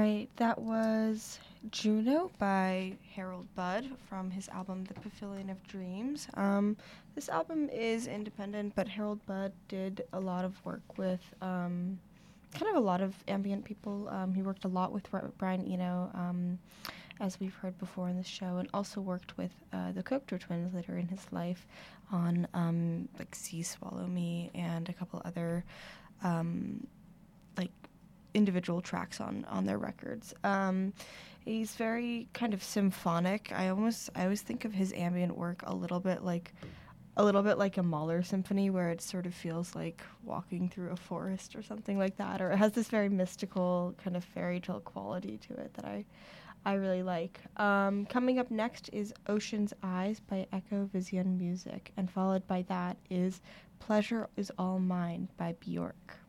right, that was Juno by Harold Budd from his album The Pavilion of Dreams. This album is independent, but Harold Budd did a lot of work with kind of a lot of ambient people. He worked a lot with Brian Eno, as we've heard before in the show, and also worked with the Cocteau Twins later in his life on like Sea Swallow Me and a couple other like individual tracks on their records. He's very kind of symphonic. I always think of his ambient work a little bit like a Mahler symphony, where it sort of feels like walking through a forest or something like that, or it has this very mystical kind of fairy tale quality to it that I really like. Coming up next is Ocean's Eyes by Echo Vision Music, and followed by that is Pleasure Is All Mine by Bjork.